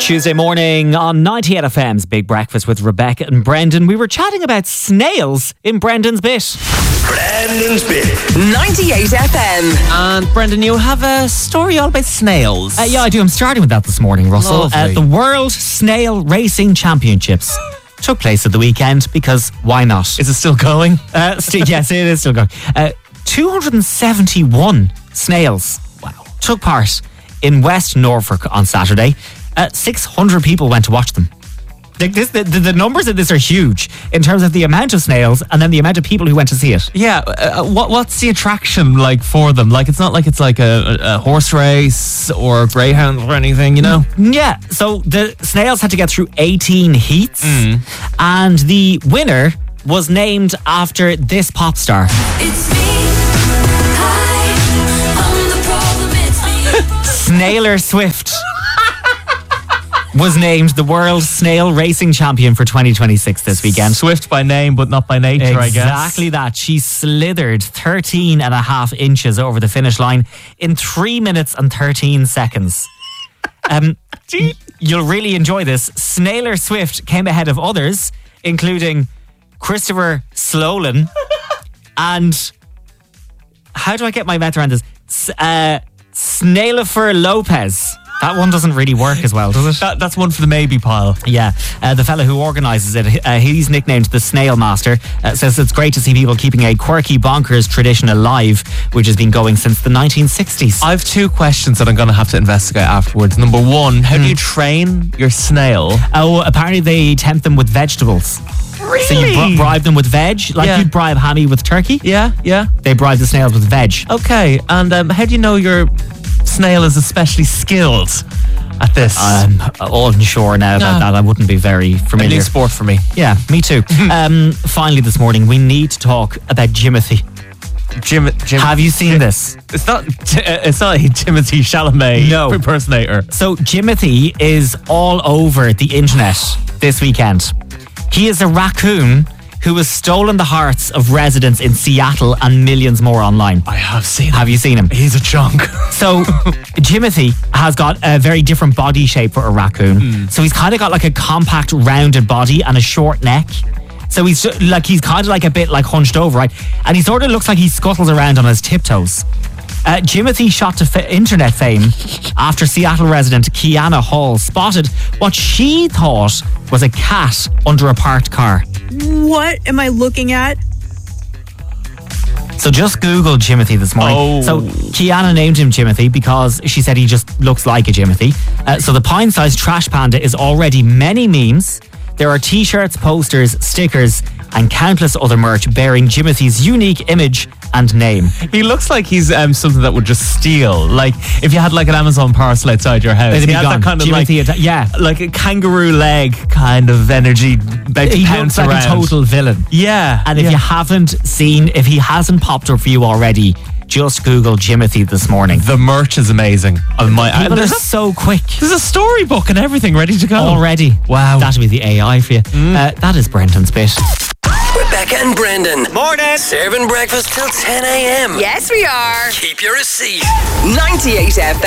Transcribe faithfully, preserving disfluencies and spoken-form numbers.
Tuesday morning on ninety-eight F M's Big Breakfast with Rebecca and Brendan. We were chatting about snails in Brendan's Bit. Brendan's Bit. ninety-eight F M. And Brendan, you have a story all about snails. Uh, yeah, I do. I'm starting with that this morning, Russell. Uh, Lovely. the World Snail Racing Championships took place at the weekend because why not? Is it still going? Uh, st- yes, it is still going. Uh, two hundred seventy-one snails wow. took part in West Norfolk on Saturday. Uh, six hundred people went to watch them. Like this, the, the, the numbers of this are huge in terms of the amount of snails and then the amount of people who went to see it. Yeah. Uh, what What's the attraction like for them? Like, it's not like it's like a, a, a horse race or a greyhound or anything, you know? Yeah, so the snails had to get through eighteen heats, Mm. and the winner was named after this pop star. It's me. Hi, I'm the problem. It's me. Snailer Swift was named the World Snail Racing Champion for twenty twenty-six this weekend. Swift by name, but not by nature, I guess. Exactly that. She slithered thirteen and a half inches over the finish line in three minutes and thirteen seconds. Um, you'll really enjoy this. Snailer Swift came ahead of others, including Christopher Slolin and how do I get my mouth around this? S- Uh, Snailifer Lopez. That one doesn't really work as well, does it? That, that's one for the maybe pile. Yeah, uh, the fella who organises it, uh, he's nicknamed the Snail Master, uh, says it's great to see people keeping a quirky bonkers tradition alive, which has been going since the nineteen sixties. I have two questions that I'm going to have to investigate afterwards. Number one, how do you train your snail? Oh, apparently they tempt them with vegetables. Really? So you bri- bribe them with veg, like Yeah. you'd bribe Hammy with turkey. Yeah, yeah. They bribe the snails with veg. Okay, and um, how do you know your snail is especially skilled at this? I'm unsure now about Ah. that. I wouldn't be very a familiar. new sport for me. Yeah, me too. um, finally this morning, we need to talk about Jimothy. Jim, Jim, Have you seen this? It's not. It's not a Timothy Chalamet No. impersonator. So Jimothy is all over the internet this weekend. He is a raccoon who has stolen the hearts of residents in Seattle and millions more online. I have seen. Have you seen him? He's a chunk. So Jimothy has got a very different body shape for a raccoon. So he's kind of got like a compact, rounded body and a short neck. So he's ju- like he's kind of like a bit like hunched over, right? And he sort of looks like he scuttles around on his tiptoes. Uh, Jimothy shot to fa- internet fame after Seattle resident Kiana Hall spotted what she thought was a cat under a parked car. What am I looking at? So just Google Jimothy this morning. Oh. So Kiana named him Jimothy because she said he just looks like a Jimothy. Uh, so the pint-sized trash panda is already many memes. There are t-shirts, posters, stickers, and countless other merch bearing Jimothy's unique image and name. He looks like he's um, something that would just steal. Like if you had like an Amazon parcel outside your house, It'd he be has gone. that kind of like, Jimothy, atta- yeah. like a kangaroo leg kind of energy. About to He pounce looks like around. a total villain. Yeah, And if yeah. you haven't seen, if he hasn't popped up for you already, just Google Jimothy this morning. the merch is amazing. On my, People and are there's, a, so quick. there's a storybook and everything ready to go Already. Wow. That'll be the A I for you. Uh, that is Brendan's Bit. Rebecca and Brendan. Morning. Serving breakfast till ten a.m. Yes, we are. Keep your receipt. ninety-eight F M.